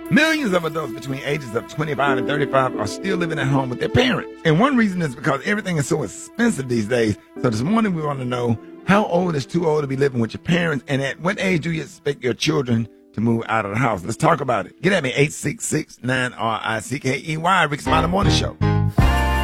Millions of adults between ages of 25 and 35 are still living at home with their parents. And one reason is because everything is so expensive these days. So this morning we want to know, how old is too old to be living with your parents? And at what age do you expect your children to move out of the house? Let's talk about it. Get at me, 866-9-RICKEY, Rick Smiley Morning Show.